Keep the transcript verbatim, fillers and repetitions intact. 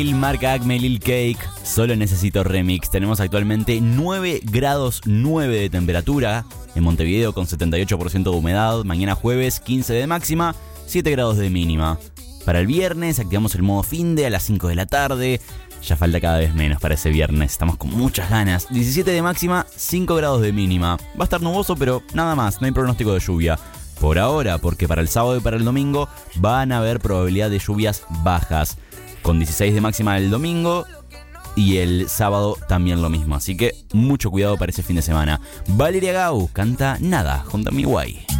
Marca Acme Lil Cake, Solo Necesito Remix. Tenemos actualmente nueve grados nueve de temperatura en Montevideo con setenta y ocho por ciento de humedad. Mañana jueves quince de máxima, siete grados de mínima. Para el viernes activamos el modo finde a las cinco de la tarde. Ya falta cada vez menos para ese viernes, estamos con muchas ganas. diecisiete de máxima, cinco grados de mínima. Va a estar nuboso, pero nada más, no hay pronóstico de lluvia. Por ahora, porque para el sábado y para el domingo van a haber probabilidad de lluvias bajas. Con dieciséis de máxima el domingo y el sábado también lo mismo. Así que mucho cuidado para ese fin de semana. Valeria Gau canta Nada junto a Mi Guay.